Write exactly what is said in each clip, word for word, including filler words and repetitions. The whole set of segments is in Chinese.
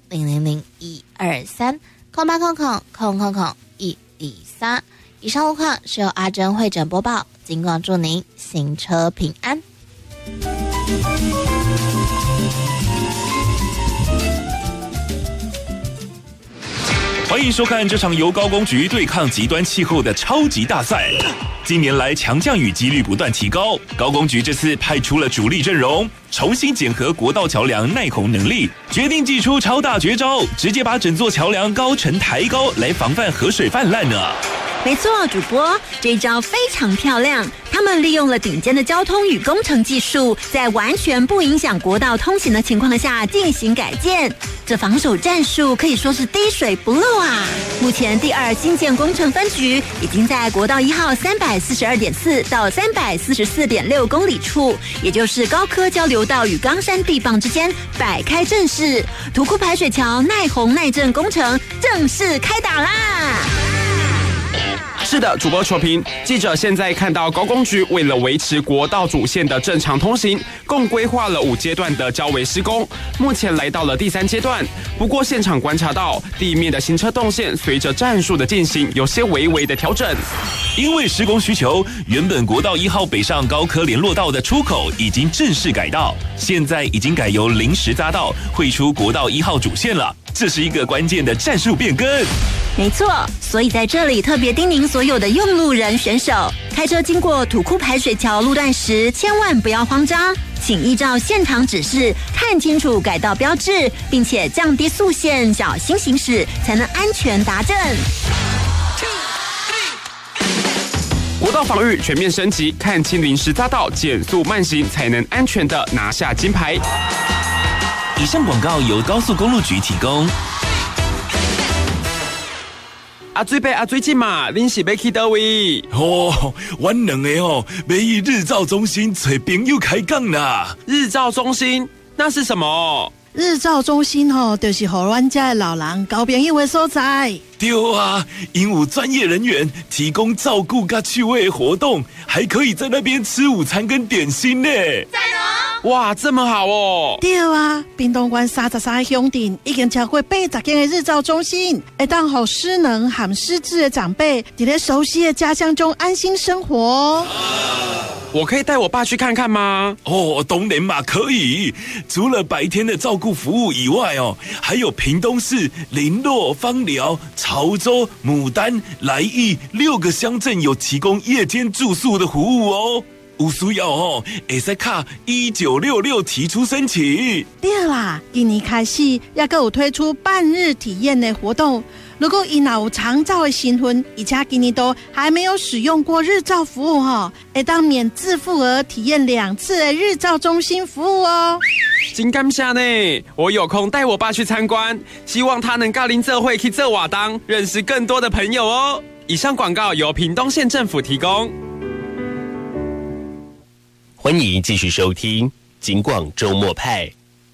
零零零一二三空八空空空空空一二三。以上路况是由阿珍会诊播报，尽管祝您行车平安。 欢迎收看这场由高工局对抗极端气候的超级大赛。近年来强降雨几率不断提高，高工局这次派出了主力阵容，重新检核国道桥梁耐洪能力，决定祭出超大绝招，直接把整座桥梁高层抬高，来防范河水泛滥呢。 没错，主播，这一招非常漂亮。他们利用了顶尖的交通与工程技术，在完全不影响国道通行的情况下进行改建。这防守战术可以说是滴水不漏啊！目前第二新建工程分局已经在国道一号三百四十二点四到三百四十四点六公里处，也就是高科交流道与冈山地磅之间摆开阵势，土库排水桥耐洪耐震工程正式开打啦！ 是的，主播球评，记者现在看到高工局为了维持国道主线的正常通行，共规划了五阶段的交围施工，目前来到了第三阶段。不过现场观察到，地面的行车动线随着战术的进行，有些微微的调整。 因为施工需求，原本国道一号北上高科联络道的出口已经正式改道，现在已经改由临时匝道汇出国道一号主线了。这是一个关键的战术变更。 没错，所以在这里特别叮咛所有的用路人选手，开车经过土库排水桥路段时，千万不要慌张，请依照现场指示看清楚改道标志，并且降低速限，小心行驶，才能安全达阵。 国道防御全面升级，看清临时匝道，减速慢行，才能安全的拿下金牌。 以上广告由高速公路局提供。 阿水伯阿水姐嘛，恁是要去倒位？ 哦，阮两个哦，要去日照中心找朋友开讲啦。 日照中心那是什么？ 日照中心吼，就是互阮家的老人交朋友的所在。 对啊，因有专业人员提供照顾甲趣味的活动，还可以在那边吃午餐跟点心呢。 赞哦！ 哇，这么好哦！ 对啊，屏东县三十三个乡镇已经超过八十间的日照中心，会当互失能和失智的长辈在咧熟悉的家乡中安心生活。 我可以带我爸去看看吗？ 哦，当然嘛，可以。除了白天的照顾服务以外哦，还有屏东市林洛、芳寮、潮州、牡丹、来义六个乡镇有提供夜间住宿的服务哦。有需要哦，会使卡一九六六提出申请。 对啦，今年开始也有推出半日体验的活动。如果伊有长照的新婚，而且今年都还没有使用过日照服务哈，会当免自付额体验两次的日照中心服务哦。 真感谢呢，我有空带我爸去参观，希望他能跟林社会去做瓦当，认识更多的朋友哦。以上广告由屏东县政府提供。 欢迎继续收听警广周末派。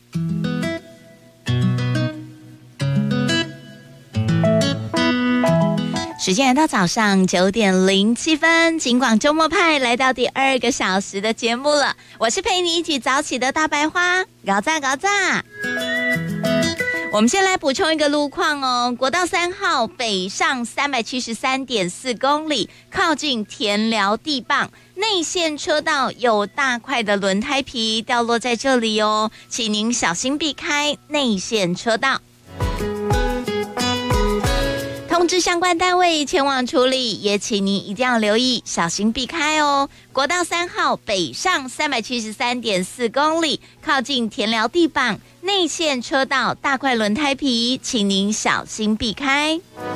时间来到早上九点零七分，警广周末派来到第二个小时的节目了。我是陪你一起早起的大白花，搞炸搞炸。我们先来补充一个路况哦，国道三号北上三百七十三点四公里，靠近田寮地磅内线车道有大块的轮胎皮掉落在这里哦，请您小心避开内线车道。通知相关单位前往处理，也请您一定要留意，小心避开哦。国道三号北上三百七十三点四公里，靠近田寮地磅内线车道大块轮胎皮，请您小心避开。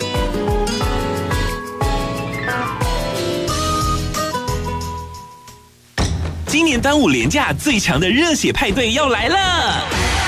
今年端午连假最强的热血派对要来了！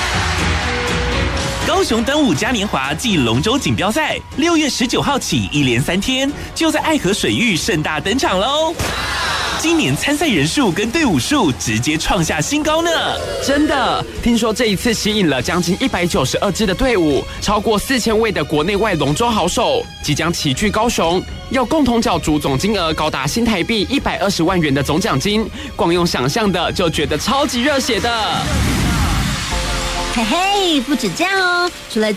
高雄端午嘉年华暨龙舟锦标赛，六月十九号起一连三天，就在爱河水域盛大登场喽！今年参赛人数跟队伍数直接创下新高呢！ 真的，听说这一次吸引了将近一百九十二支的队伍，超过四千位的国内外龙舟好手即将齐聚高雄，要共同角逐总金额高达新台币一百二十万元的总奖金，光用想象的就觉得超级热血的。 嘿嘿，不止这样哦！除了